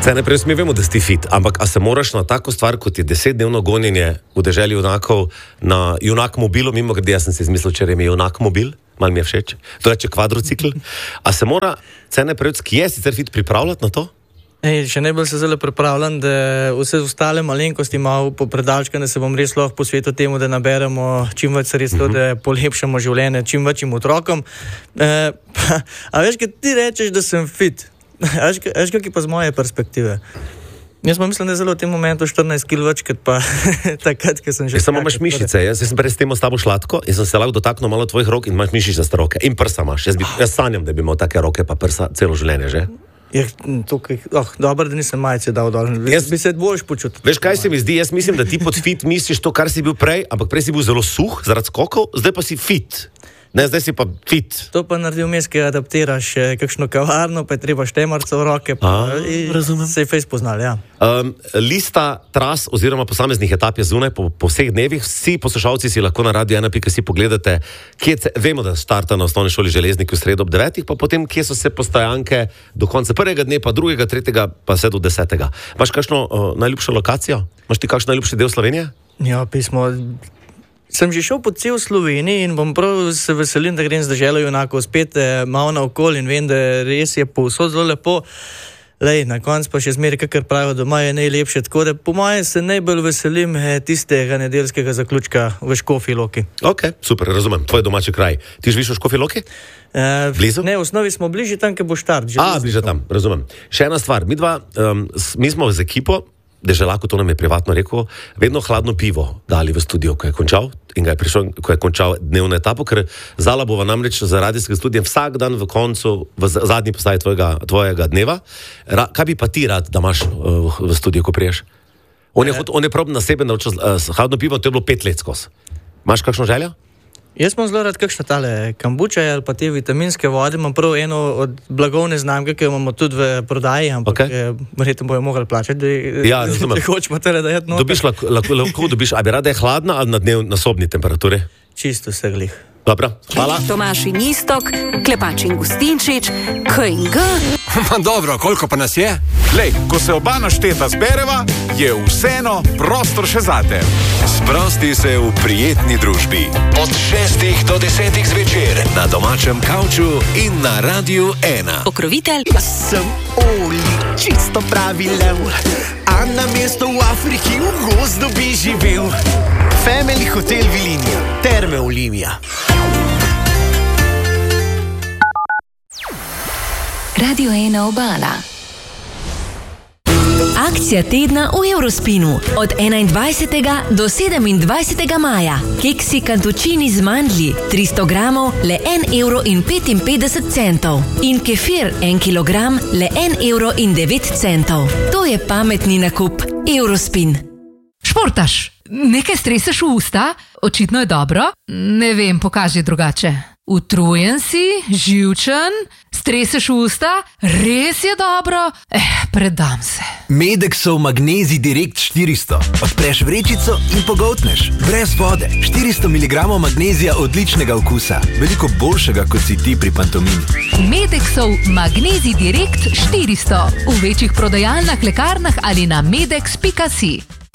Najprej mi vemo, da si fit, ampak a se moraš na tako stvar, kot je 10-dnevno gonjenje v deželi junakov na junak mobilu, mimo grede, jaz sem si izmislil, če je junak mobil, malo mi je všeč, to reče kvadrocikl, a se mora najprej, ki je sicer fit, pripravljati na to? Še najbolj se zelo pripravljam, da vse ostale malenkosti malo popredalčkane se bom res lahko posvetil temu, da naberemo čim več sredstev, da polepšamo življenje čim večjim otrokom. A veš, kaj ti rečeš, da sem fit? Veš, kaj je pa z moje perspektive? Jaz pa mislim, da je zelo v tem momentu 14 kg več, kot pa takrat, ko sem že... Samo imaš mišice, jaz sem prej s tem s tabo šlatko in sem se lahko dotaknil malo tvojih rok in imaš mišice roke in prsa imaš. Jaz sanjam, da bi imel take roke pa prsa celo življenje, že? Dobro, da nisem majice dal dol. Jaz bi se boljš počutil. Veš, kaj se mi zdi? Jaz mislim, da ti pod fit misliš to, kar si bil prej, ampak prej si bil zelo suh zaradi skokov, zdaj pa si fit. Ne, zdaj si pa fit. To pa naredi vmes, ki adaptiraš kakšno kavarno, pa je treba štemarca v roke. Razumem. Se je fejs poznal, ja. Lista tras oziroma posameznih etap je zunaj po vseh dnevih. Vsi poslušalci si lahko na Radio 1.si pogledate, vemo, da starta na osnovni šoli Železnik v sredo ob 9, pa potem, kje so se postojanke do konca prvega dne, pa drugega, tretjega, pa vse do 10. Imaš kakšno najljubšo lokacijo? Imaš ti kakšen najljubši del Slovenije? Ja, pismo... Sem že šel po cel Sloveniji in bom prav se veselim, da grem z deželo junakov spet malo naokol in vem, da res je povsod zelo lepo. Lej, na konc pa še zmeri, kakor pravijo, doma je najlepše, tako da po moje se najbolj veselim tistega nedeljskega zaključka v Škofji Loki. Ok, super, razumem, tvoj domači kraj. Ti živiš v Škofji Loki? Blizu? Ne, v osnovi smo bližje tam, kjer bo štart. Bližje tam, razumem. Še ena stvar, mi smo z ekipo, Deželako, to nam je privatno rekel, vedno hladno pivo dali v studio, ko je končal in ga je prišel, ko je končal dnevno etapo, ker Zala bova namreč za radijskega studija vsak dan v koncu, v zadnji postaji tvojega dneva. Kaj bi pa ti rad, da imaš v studiu, ko priješ? On je prob na sebe naučil hladno pivo, to je bilo 5 let skozi. Imaš kakšno željo? Jaz imam zelo rad kakšne tale kambuče ali pa te vitaminske vode, imam prav eno od blagovne znamke, ki jo imamo tudi v prodaji, ampak verjetno bojo mogli plačati, ja, da hočemo tele dajati noter. Dobiš lahko dobiš, a bi rada je hladna ali na sobni temperaturi? Čisto vse glih. Dobro, hvala. Tomaž in Iztok, Klepač in Gustinčič, K&G. Dobro, koliko pa nas je? Lej, ko se oba našteta zbereva, je vseeno prostor še zate. Sprosti se v prijetni družbi. Od 6 do 10 zvečer na domačem kavču in na Radiu 1. Pokrovitelj. Sem Oli, čisto pravi lev, a na mesto v Afriki v gozdu bi živel. Family Hotel Vilinija, Terme Olimija. Radio 1 Obala. Akcija tedna v Eurospinu. Od 21. do 27. maja. Keksi kantučini z mandlji, 300 gramov, le 1,55 €. In kefir, 1 kilogram, le 1,09 €. To je pametni nakup. Eurospin. Športaš, nekaj streseš v usta? Očitno je dobro. Ne vem, pokaži drugače. Utrujen si, živčen, streseš v usta, res je dobro. Predam se. Medexov Magnezij Direkt 400. Odpreš vrečico in pogoltneš. Brez vode. 400 mg magnezija odličnega okusa. Veliko boljšega, kot si ti pri pantomimi. Medexov Magnezij Direkt 400. V večjih prodajalnah, lekarnah ali na medex.si.